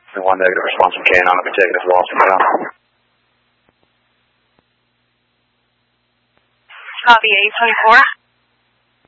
And one negative response from K9 will be taken as lost from ground. Copy 824.